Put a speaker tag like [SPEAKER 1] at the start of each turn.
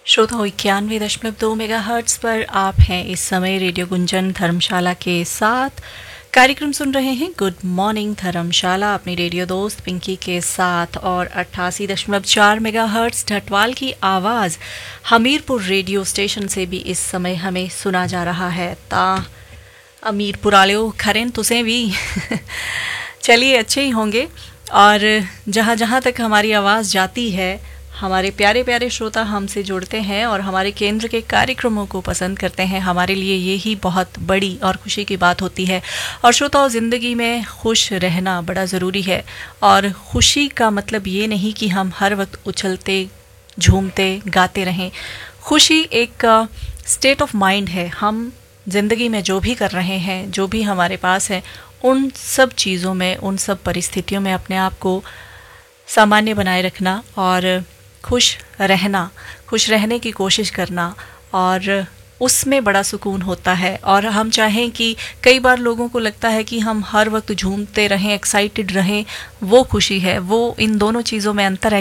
[SPEAKER 1] श्रोताओं 91.2 मेगाहर्ट्ज़ पर आप हैं इस समय रेडियो गुंजन धर्मशाला के साथ। कार्यक्रम सुन रहे हैं गुड मॉर्निंग धर्मशाला अपनी रेडियो दोस्त पिंकी के साथ, और 88.4 मेगाहर्ट्ज़ ढटवाल की आवाज़ हमीरपुर रेडियो स्टेशन से भी इस समय हमें सुना जा रहा है। ता अमीरपुर आलियो खरें तुसें भी चलिए अच्छे ही होंगे। और जहाँ जहाँ तक हमारी आवाज़ जाती है, हमारे प्यारे प्यारे श्रोता हमसे जुड़ते हैं और हमारे केंद्र के कार्यक्रमों को पसंद करते हैं। हमारे लिए ये ही बहुत बड़ी और खुशी की बात होती है। और श्रोताओं, ज़िंदगी में खुश रहना बड़ा ज़रूरी है। और खुशी का मतलब ये नहीं कि हम हर वक्त उछलते झूमते गाते रहें। खुशी एक स्टेट ऑफ माइंड है। हम ज़िंदगी में जो भी कर रहे हैं, जो भी हमारे पास है, उन सब चीज़ों में, उन सब परिस्थितियों में अपने आप को सामान्य बनाए रखना और खुश रहने की कोशिश करना, और उसमें बड़ा सुकून होता है। और हम चाहें कि कई बार लोगों को लगता है कि हम हर वक्त झूमते रहें, एक्साइटेड रहें, वो खुशी है। वो इन दोनों चीज़ों में अंतर है